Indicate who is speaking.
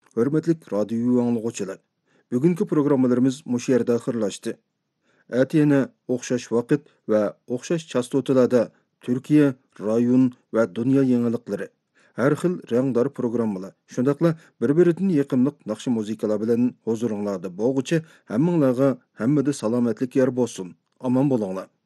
Speaker 1: Hörmetlik radyo anlıqçılar. Bugünkü programmalarımız muş yerdə axırlaşdı. Әтiyene оқшаш vaqt ve оқшаш chastotalarda Türkiye, rayon ve dünya yenilikleri. Her xil rəngdar programmalar. Şundaqla bir-birindən yaqınlıq naqşı muzikalar bilan huzurunlarda boğucu həmminlərə həmmide salametlik yer bolsun. Aman bolunglar.